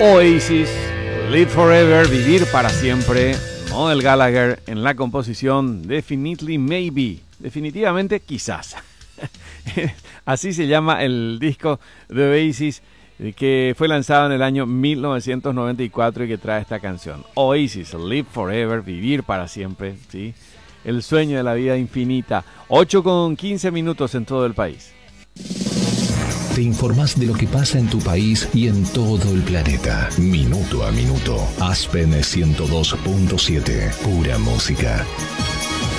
Oasis, Live Forever, Vivir para Siempre. Noel Gallagher en la composición Definitely Maybe, definitivamente quizás. Así se llama el disco de Oasis, que fue lanzado en el año 1994 y que trae esta canción. Oasis, Live Forever, Vivir para Siempre, ¿sí? El sueño de la vida infinita. 8:15 en todo el país. Te informás de lo que pasa en tu país y en todo el planeta. Minuto a minuto. Aspen 102.7. Pura música.